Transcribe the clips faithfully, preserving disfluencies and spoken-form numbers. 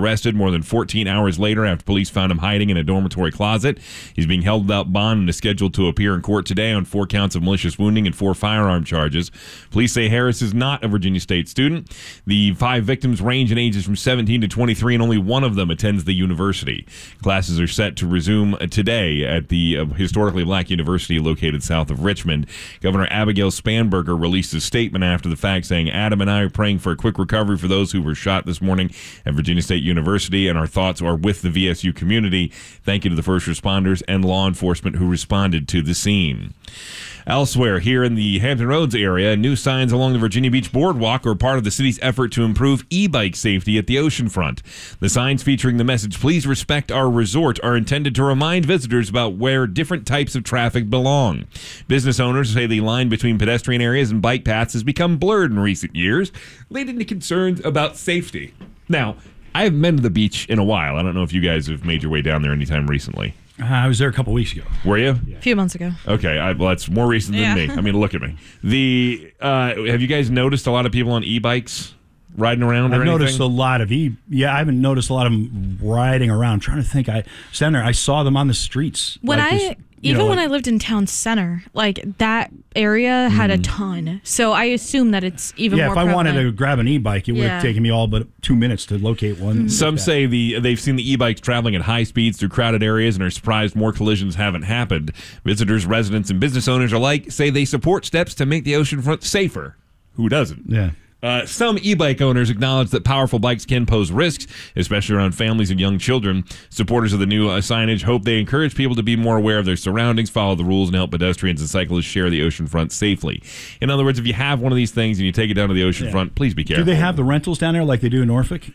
arrested more than fourteen hours later after police found him hiding in a dormitory closet. He's being held without bond and is scheduled to appear in court today on four counts of malicious wounding and four firearm charges. Police say Harris is not a Virginia State student. The five victims range in ages from seventeen to twenty-three, and only one of them attends the university. Classes are set to resume today at the uh, historically black university located south of Richmond. Governor Abigail Spanberger released a statement after the fact saying, Adam and I are praying for a quick recovery for those who were shot this morning at Virginia State University, and our thoughts are with the V S U community. Thank you to the first responders and law enforcement who responded to the scene. Elsewhere, here in the Hampton Roads area, new signs along the Virginia Beach Boardwalk are part of the city's effort to improve e-bike safety at the oceanfront. The signs featuring the message, "Please respect our resort," are intended to remind visitors about where different types of traffic belong. Business owners say the line between pedestrian areas and bike paths has become blurred in recent years, leading to concerns about safety. Now, I haven't been to the beach in a while. I don't know if you guys have made your way down there anytime recently. Uh, I was there a couple weeks ago. Were you? A few months ago. Okay, I, well, that's more recent than Yeah. me. I mean, look at me. The uh, have you guys noticed a lot of people on e-bikes riding around or I've anything? noticed a lot of e. Yeah, I haven't noticed a lot of them riding around. I'm trying to think. I stand there. I saw them on the streets. When like I just, even know, when like, I lived in town center, like that area had a ton. So I assume that it's even yeah, more if I wanted prevalent. to grab an e-bike, it would Yeah. have taken me all but two minutes to locate one. Some like that. say the they've seen the e-bikes traveling at high speeds through crowded areas and are surprised more collisions haven't happened. Visitors, residents, and business owners alike say they support steps to make the oceanfront safer. Who doesn't? Yeah. Uh, some e-bike owners acknowledge that powerful bikes can pose risks, especially around families and young children. Supporters of the new uh, signage hope they encourage people to be more aware of their surroundings, follow the rules, and help pedestrians and cyclists share the oceanfront safely. In other words, if you have one of these things and you take it down to the oceanfront, Yeah. please be careful. Do they have the rentals down there like they do in Norfolk?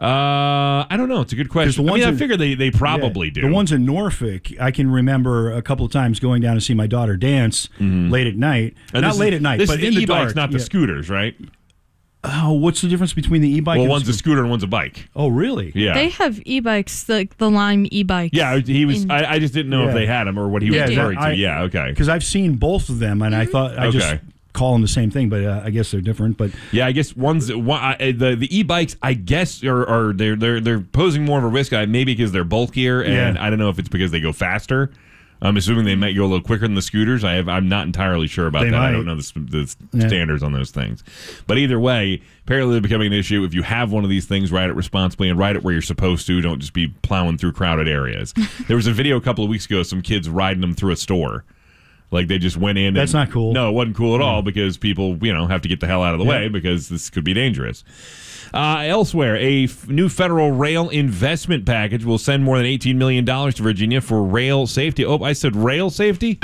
Uh, I don't know. It's a good question. the I mean, ones I in- figure they, they probably Yeah. do. The ones in Norfolk, I can remember a couple of times going down to see my daughter dance late at night. And Not this is- late at night, this but is in the the e-bikes, dark. not the Yeah. scooters, right? Oh, what's the difference between the e-bike Well, and one's the a scooter and one's a bike. Oh, really? Yeah. They have e-bikes, like the Lime e-bikes. yeah, he was. in- I, I just didn't know if Yeah. they had them or what he was Yeah, referring to. I- yeah, okay. Because I've seen both of them, and I thought I just Okay. call them the same thing, but uh, I guess they're different. But Yeah, I guess one's one, uh, the the e-bikes. I guess are, are they're they're they're posing more of a risk. uh, Maybe because they're bulkier, and Yeah. I don't know if it's because they go faster. I'm assuming they might go a little quicker than the scooters. I have. I'm not entirely sure about They that. I might. don't know the, the Yeah. standards on those things. But either way, apparently they're becoming an issue. If you have one of these things, ride it responsibly and ride it where you're supposed to. Don't just be plowing through crowded areas. There was a video a couple of weeks ago of some kids riding them through a store. Like they just went in. That's and, not cool. No, it wasn't cool at all because people, you know, have to get the hell out of the Yeah. way because this could be dangerous. Uh, elsewhere, a f- new federal rail investment package will send more than eighteen million dollars to Virginia for rail safety. Oh, I said rail safety?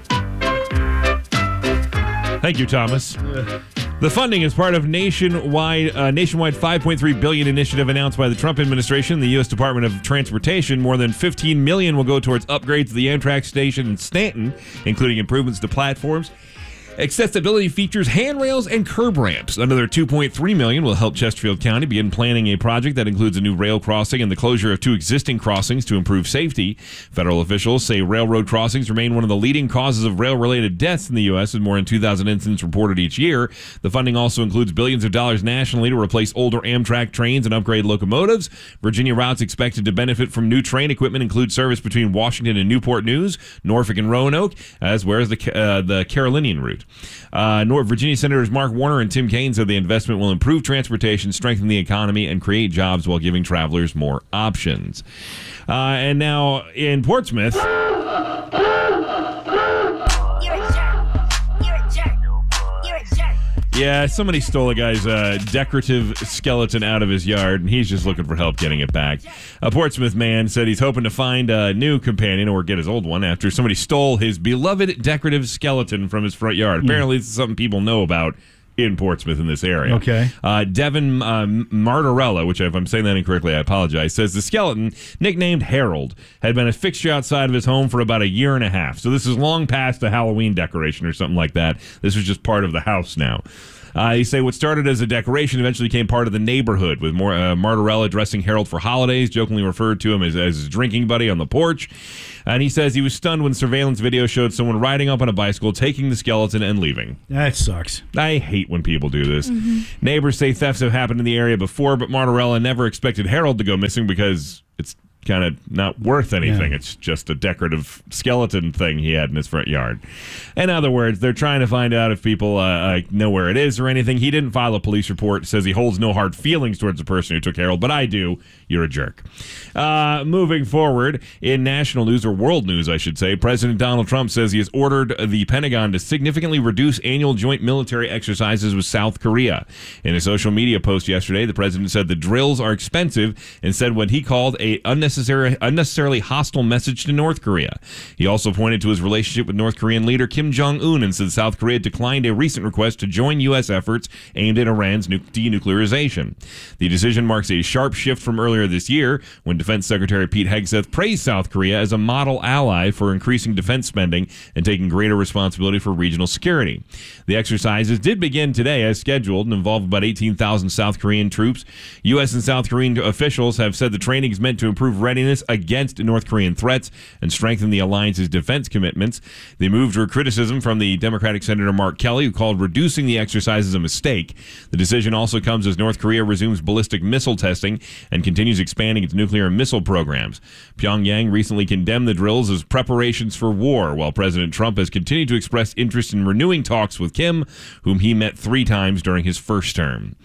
Thank you, Thomas. The funding is part of nationwide uh, nationwide five point three billion dollars initiative announced by the Trump administration, the U S Department of Transportation. More than fifteen million dollars will go towards upgrades to the Amtrak station in Stanton, including improvements to platforms, accessibility features, handrails, and curb ramps. Another two point three million dollars will help Chesterfield County begin planning a project that includes a new rail crossing and the closure of two existing crossings to improve safety. Federal officials say railroad crossings remain one of the leading causes of rail-related deaths in the U S, with more than two thousand incidents reported each year. The funding also includes billions of dollars nationally to replace older Amtrak trains and upgrade locomotives. Virginia routes expected to benefit from new train equipment include service between Washington and Newport News, Norfolk and Roanoke, as well as the, uh, the Carolinian route. Uh, North Virginia Senators Mark Warner and Tim Kaine said the investment will improve transportation, strengthen the economy, and create jobs while giving travelers more options. Uh, and now in Portsmouth, You're a jerk. You're a jerk. You're a jerk. yeah, somebody stole a guy's uh, decorative skeleton out of his yard, and he's just looking for help getting it back. A Portsmouth man said he's hoping to find a new companion or get his old one after somebody stole his beloved decorative skeleton from his front yard. Apparently, this is something people know about in Portsmouth in this area. Okay. Uh, Devin uh, Martorella, which if I'm saying that incorrectly, I apologize, says the skeleton, nicknamed Harold, had been a fixture outside of his home for about a year and a half. So this is long past a Halloween decoration or something like that. This was just part of the house now. Uh, you say what started as a decoration eventually became part of the neighborhood, with more, uh, Martorell dressing Harold for holidays, jokingly referred to him as, as his drinking buddy on the porch. And he says he was stunned when surveillance video showed someone riding up on a bicycle, taking the skeleton, and leaving. That sucks. I hate when people do this. Mm-hmm. Neighbors say thefts have happened in the area before, but Martorell never expected Harold to go missing because it's kind of not worth anything. Yeah. It's just a decorative skeleton thing he had in his front yard. In other words, they're trying to find out if people uh, know where it is or anything. He didn't file a police report. Says he holds no hard feelings towards the person who took Harold, but I do. You're a jerk. Uh, moving forward, in national news, or world news, I should say, President Donald Trump says he has ordered the Pentagon to significantly reduce annual joint military exercises with South Korea. In a social media post yesterday, the president said the drills are expensive and said what he called a unnecessary unnecessarily hostile message to North Korea. He also pointed to his relationship with North Korean leader Kim Jong-un and said South Korea declined a recent request to join U S efforts aimed at Iran's nu- denuclearization. The decision marks a sharp shift from earlier this year when Defense Secretary Pete Hegseth praised South Korea as a model ally for increasing defense spending and taking greater responsibility for regional security. The exercises did begin today as scheduled and involved about eighteen thousand South Korean troops. U S and South Korean officials have said the training is meant to improve readiness against North Korean threats and strengthen the alliance's defense commitments. The move drew criticism from the Democratic Senator Mark Kelly, who called reducing the exercises a mistake. The decision also comes as North Korea resumes ballistic missile testing and continues expanding its nuclear missile programs. Pyongyang recently condemned the drills as preparations for war, while President Trump has continued to express interest in renewing talks with Kim, whom he met three times during his first term.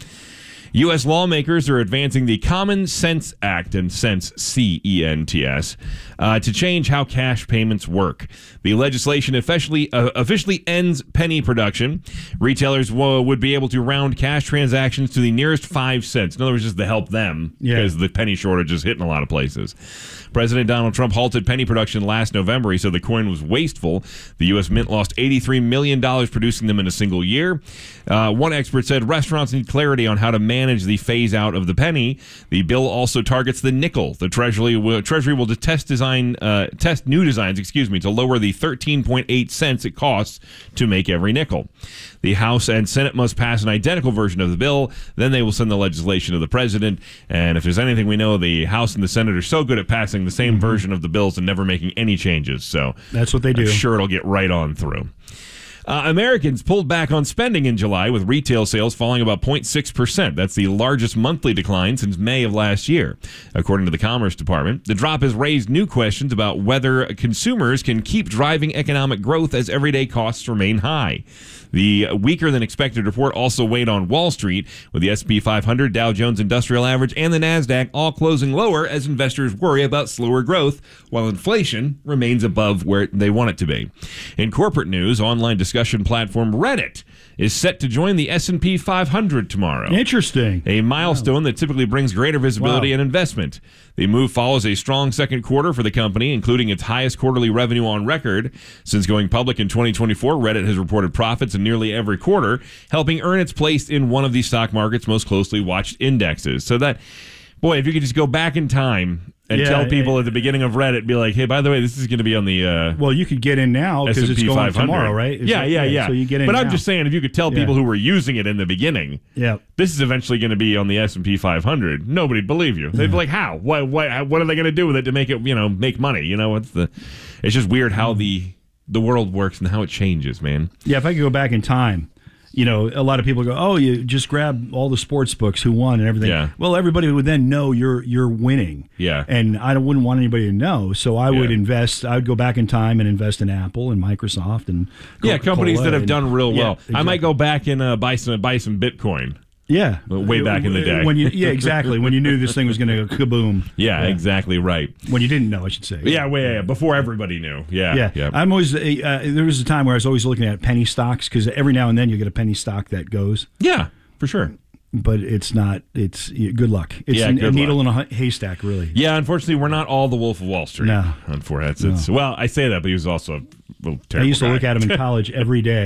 U S lawmakers are advancing the Common Sense Act, and Sense, C E N T S, uh, to change how cash payments work. The legislation officially uh, officially ends penny production. Retailers w- would be able to round cash transactions to the nearest five cents. In other words, just to help them, yeah. because the penny shortage is hitting a lot of places. President Donald Trump halted penny production last November. He said the coin was wasteful. The U S Mint lost eighty-three million dollars producing them in a single year. Uh, one expert said restaurants need clarity on how to manage the phase out of the penny. The bill also targets the nickel. The Treasury will, Treasury will test design uh, test new designs, excuse me, to lower the thirteen point eight cents it costs to make every nickel. The House and Senate must pass an identical version of the bill. Then they will send the legislation to the president. And if there's anything we know, the House and the Senate are so good at passing the same mm-hmm. version of the bills and never making any changes. So that's what they do. I'm sure it'll get right on through. Uh, Americans pulled back on spending in July, with retail sales falling about zero point six percent. That's the largest monthly decline since May of last year, according to the Commerce Department. The drop has raised new questions about whether consumers can keep driving economic growth as everyday costs remain high. The weaker than expected report also weighed on Wall Street, with the S and P five hundred, Dow Jones Industrial Average, and the NASDAQ all closing lower as investors worry about slower growth, while inflation remains above where they want it to be. In corporate news, online discussion platform Reddit is set to join the S and P five hundred tomorrow. Interesting. A milestone wow. that typically brings greater visibility wow. and investment. The move follows a strong second quarter for the company, including its highest quarterly revenue on record. Since going public in twenty twenty-four, Reddit has reported profits in nearly every quarter, helping earn its place in one of the stock market's most closely watched indexes. So that, boy, if you could just go back in time and yeah, tell people yeah. at the beginning of Reddit, be like, hey, by the way, this is going to be on the uh, well, you could get in now because it's going tomorrow, right? Is yeah, it, yeah, yeah. So you get in But now. I'm just saying, if you could tell people yeah. who were using it in the beginning, yeah. this is eventually going to be on the S and P five hundred, nobody'd believe you. They'd be like, how? What, what, what are they going to do with it to make it, you know, make money? You know, what's the? It's just weird how the the world works and how it changes, man. Yeah, if I could go back in time, you know, a lot of people go, oh, you just grab all the sports books who won and everything. Yeah. Well, everybody would then know you're you're winning. Yeah. And I wouldn't want anybody to know. So I would yeah. invest. I would go back in time and invest in Apple and Microsoft and yeah, companies that have and, done real well. Yeah, exactly. I might go back and uh, buy some buy some Bitcoin. Yeah. Way back in the day. When you, yeah, exactly. When you knew this thing was going to go kaboom. Yeah, yeah, exactly right. When you didn't know, I should say. Yeah, way, yeah, yeah. Before everybody knew. Yeah. Yeah. yeah. I'm always, uh, there was a time where I was always looking at penny stocks because every now and then you get a penny stock that goes. Yeah, for sure. But it's not, it's, good luck. It's yeah, a, good a needle luck. in a haystack, really. Yeah, unfortunately, we're not all the Wolf of Wall Street. No. Unfortunately. It's, it's, well, I say that, but he was also a little terrible I used to guy. look at him in college every day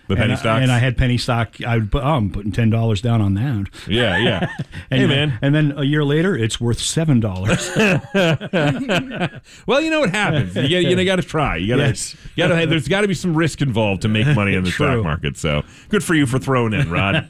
The penny and, I- stocks? and I had penny stock. I would put, oh, I'm putting ten dollars down on that. Yeah, yeah. And Hey, then, man. And then a year later, it's worth seven dollars. Well, you know what happens. You got you got to try. You got to. Yes. You got to. There's got to be some risk involved to make money in the True. stock market. So good for you for throwing in, Rod.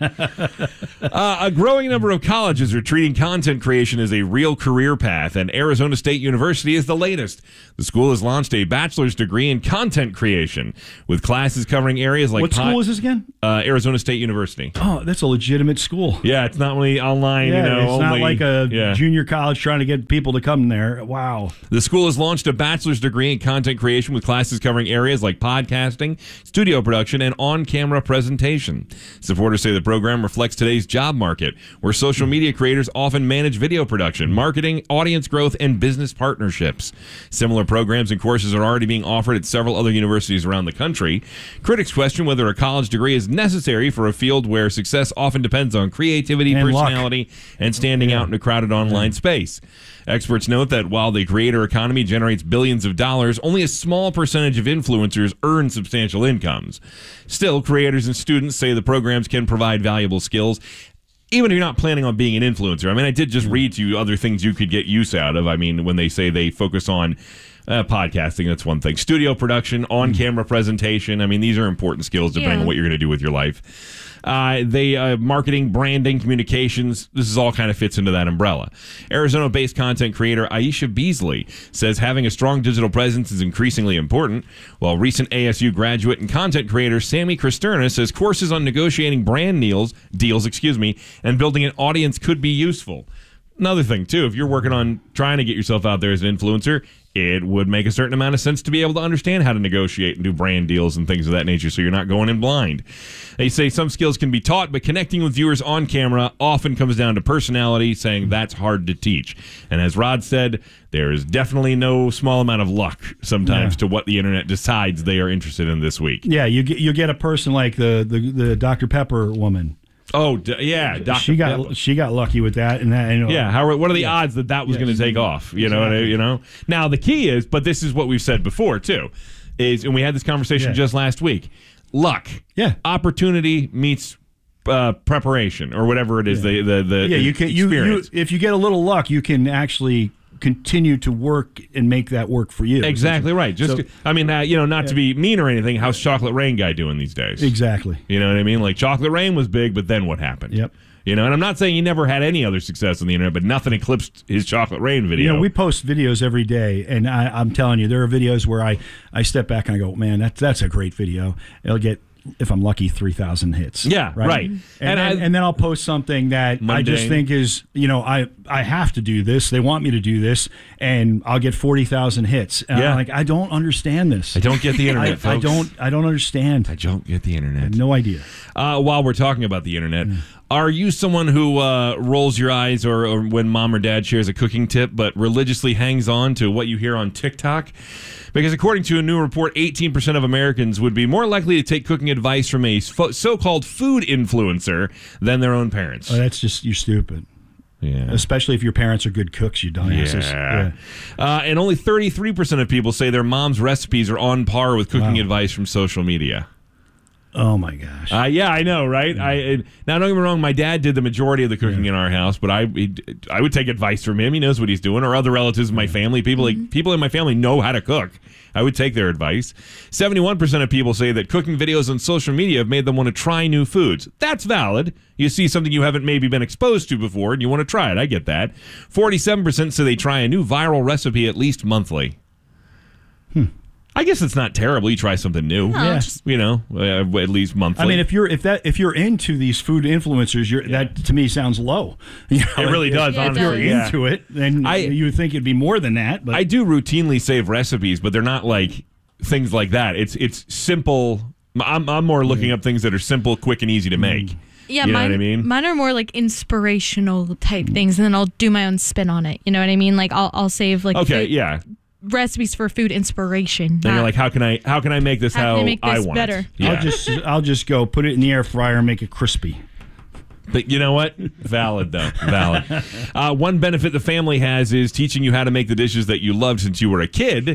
uh, a growing number of colleges are treating content creation as a real career path, and Arizona State University is the latest. The school has launched a bachelor's degree in content creation with classes covering areas like What pod- school is this again? uh, Arizona State University. Oh, that's a legitimate school. Yeah, it's not only online. Yeah, you know, it's not only- like a yeah. junior college trying to get people to come there. Wow. The school has launched a bachelor's degree in content creation with classes covering areas like podcasting, studio production, and on-camera presentation. Supporters say the program reflects today's job market, where social media creators often manage video production, marketing, audience growth, and business partnerships. Similar programs and courses are already being offered at several other universities around the country. Critics question whether a college degree is necessary for a field where success often depends on creativity, And luck. personality, and standing out in a crowded online space. Experts note that while the creator economy generates billions of dollars, only a small percentage of influencers earn substantial incomes. Still, creators and students say the programs can provide valuable skills, even if you're not planning on being an influencer. I mean, I did just read to you other things you could get use out of. I mean, when they say they focus on uh, podcasting, that's one thing. Studio production, on-camera presentation. I mean, these are important skills depending Yeah. on what you're going to do with your life. Uh, they uh, marketing, branding, communications. This is all kind of fits into that umbrella. Arizona-based content creator Aisha Beasley says having a strong digital presence is increasingly important, while recent A S U graduate and content creator Sammy Cristerna says courses on negotiating brand deals, deals, excuse me, and building an audience could be useful. Another thing, too, if you're working on trying to get yourself out there as an influencer, it would make a certain amount of sense to be able to understand how to negotiate and do brand deals and things of that nature so you're not going in blind. They say some skills can be taught, but connecting with viewers on camera often comes down to personality, saying that's hard to teach. And as Rod said, there is definitely no small amount of luck sometimes Yeah. to what the internet decides they are interested in this week. Yeah, you get you get a person like the the, the Doctor Pepper woman. Oh, d- yeah. Doctor She got Pepper. she got lucky with that, and that. You know, Yeah, how? What are the odds that that was Yes. going to take off? You know, what I- Exactly. you know. Now the key is, but this is what we've said before too, is, and we had this conversation Yeah. just last week. Luck, Yeah. opportunity meets uh, preparation, or whatever it is. The the the yeah. You can you, you experience. if you get a little luck, you can actually continue to work and make that work for you. Exactly right. Just, So- I mean, uh, you know, not to be mean or anything. How's Chocolate Rain guy doing these days? Exactly. You know what I mean? Like Chocolate Rain was big, but then what happened? Yep. You know, and I'm not saying he never had any other success on the internet, but nothing eclipsed his Chocolate Rain video. You know, we post videos every day, and I, I'm telling you, there are videos where I, I step back and I go, man, that's that's a great video. It'll get, if I'm lucky, three thousand hits. Yeah, right. And, And then, I- and then I'll post something that I just Mundane. think is, you know, I, I have to do this. They want me to do this, and I'll get forty thousand hits. And Yeah. I'm like, I don't understand this. I don't get the internet, I, I folks. don't. I don't understand. I don't get the internet. No idea. Uh, while we're talking about the internet, are you someone who uh, rolls your eyes or, or when mom or dad shares a cooking tip, but religiously hangs on to what you hear on TikTok? Because according to a new report, eighteen percent of Americans would be more likely to take cooking advice from a fo- so-called food influencer than their own parents. Oh, that's just you're stupid. Yeah. Especially if your parents are good cooks, you dumbasses. Yeah. Uh, and only thirty-three percent of people say their mom's recipes are on par with cooking Wow. advice from social media. Oh my gosh. Uh, yeah, I know, right? I it, now don't get me wrong. My dad did the majority of the cooking in our house, but I he, I would take advice from him. He knows what he's doing, or other relatives in my family. People like people in my family know how to cook. I would take their advice. Seventy-one percent of people say that cooking videos on social media have made them want to try new foods. That's valid. You see something you haven't maybe been exposed to before, and you want to try it. I get that. Forty-seven percent say they try a new viral recipe at least monthly. Hmm. I guess it's not terrible. You try something new. Yeah. Just, you know, uh, at least monthly. I mean, if you're if that if you're into these food influencers, you're, that to me sounds low. You know, It really if- does, Yeah, it If you're honestly. Yeah. into it, then I- you would think it'd be more than that. But I do routinely save recipes, but they're not like things like that. It's it's simple. I'm I'm more looking up things that are simple, quick, and easy to make. Yeah, you know mine, what I mean? mine are more like inspirational type things, and then I'll do my own spin on it. You know what I mean? Like I'll I'll save like Okay, food- yeah. recipes for food inspiration. And you're not- like, how can I how can I make this How how, can I make this want better? it? Yeah. I'll just I'll just go put it in the air fryer and make it crispy. But you know what? Valid, though. Valid. Uh, one benefit the family has is teaching you how to make the dishes that you loved since you were a kid,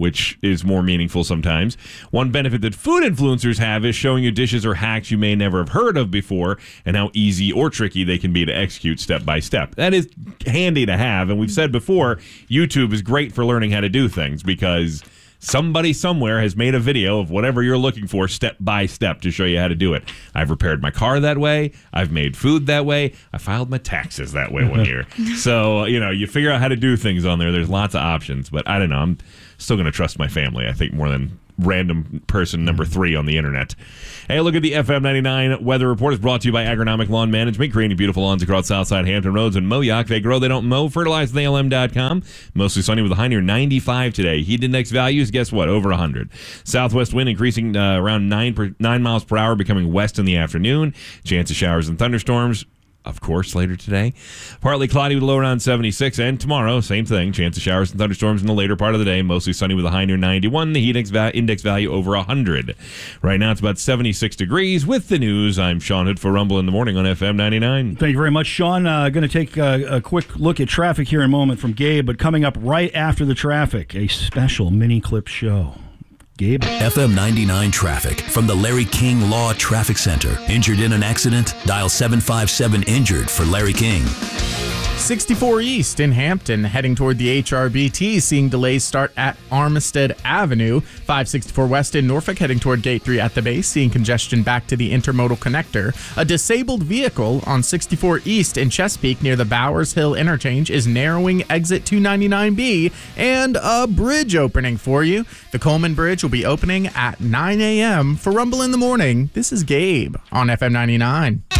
which is more meaningful sometimes. One benefit that food influencers have is showing you dishes or hacks you may never have heard of before and how easy or tricky they can be to execute step by step. That is handy to have, and we've said before, YouTube is great for learning how to do things because somebody somewhere has made a video of whatever you're looking for step by step to show you how to do it. I've repaired my car that way. I've made food that way. I filed my taxes that way one year. So, you know, you figure out how to do things on there. There's lots of options, but I don't know. I'm still going to trust my family, I think, more than random person number three on the internet. Hey, look at the F M ninety-nine weather report is brought to you by Agronomic Lawn Management, creating beautiful lawns across Southside Hampton Roads and Moyock. They grow, they don't mow. Fertilize A L M dot com. Mostly sunny with a high near ninety-five today. Heat index values, guess what? Over one hundred. Southwest wind increasing uh, around nine, per, nine miles per hour, becoming west in the afternoon. Chance of showers and thunderstorms, of course, later today. Partly cloudy with a low around seventy-six. And tomorrow, same thing. Chance of showers and thunderstorms in the later part of the day. Mostly sunny with a high near ninety-one. The heat index, va- index value over one hundred. Right now, it's about seventy-six degrees. With the news, I'm Sean Hood for Rumble in the Morning on F M ninety-nine. Thank you very much, Sean. Uh, going to take a, a quick look at traffic here in a moment from Gabe, but coming up right after the traffic, a special mini clip show. Gabe? F M ninety-nine traffic from the Larry King Law Traffic Center. Injured in an accident? Dial seven five seven injured for Larry King. sixty-four East in Hampton, heading toward the H R B T, seeing delays start at Armistead Avenue. five sixty-four West in Norfolk, heading toward Gate three at the base, seeing congestion back to the intermodal connector. A disabled vehicle on sixty-four East in Chesapeake near the Bowers Hill interchange is narrowing exit two ninety-nine B, and a bridge opening for you. The Coleman Bridge will be opening at nine a.m. For Rumble in the Morning, this is Gabe on F M ninety-nine.